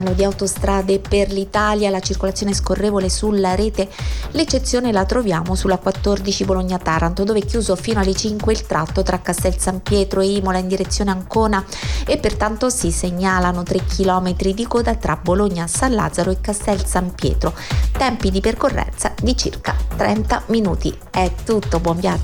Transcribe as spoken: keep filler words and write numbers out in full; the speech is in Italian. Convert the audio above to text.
Di autostrade per l'Italia, la circolazione scorrevole sulla rete, l'eccezione la troviamo sulla quattordici Bologna-Taranto, dove è chiuso fino alle cinque il tratto tra Castel San Pietro e Imola in direzione Ancona e pertanto si segnalano tre chilometri di coda tra Bologna San Lazzaro e Castel San Pietro, tempi di percorrenza di circa trenta minuti. È tutto, buon viaggio!